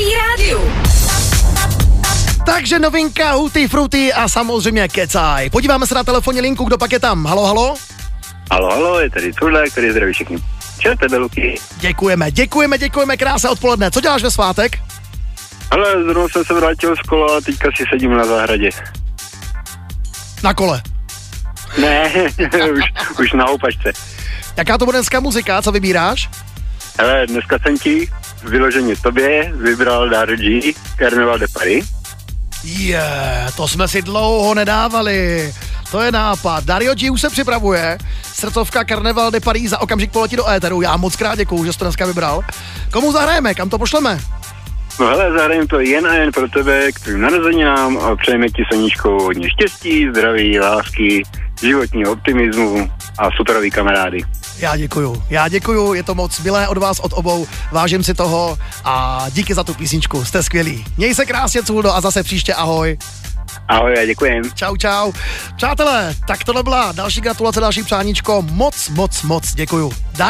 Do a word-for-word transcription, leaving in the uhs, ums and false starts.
rádiu. Takže novinka Tutti Frutti a samozřejmě Kecaj. Podíváme se na telefonní linku, kdo pak je tam. Halo, halo? Halo, halo, je tady Cudlák, který zdraví všechny. Čau, tebe, Luky. Děkujeme, děkujeme, děkujeme, krásné odpoledne. Co děláš ve svátek? Ale zrovna jsem se vrátil z kola a teďka si sedím na zahradě. Na kole. Ne, už, už na houpačce. Jaká to bude dneska muzika, co vybíráš? Hele, dneska jsem ti vyloženě tobě vybral Dario G, Carnaval de Paris. Je, yeah, to jsme si dlouho nedávali. To je nápad. Dario G už se připravuje. Srdcovka Carnaval de Paris za okamžik poletí do éteru. Já moc krát děkuju, že jsi to dneska vybral. Komu zahrajeme? Kam to pošleme? No hele, zahrajeme to jen a jen pro tebe, k tvým narozeninám a přejeme ti, Soníčko, hodně štěstí, zdraví, lásky, životního optimismu a superový kamarády. Já děkuju, já děkuju, je to moc milé od vás, od obou, vážím si toho a díky za tu písničku, jste skvělí. Měj se krásně, Culdo, a zase příště ahoj. Ahoj, já děkujem. Čau, čau. Přátelé, tak tohle byla další gratulace, další přáníčko, moc, moc, moc děkuju. Dario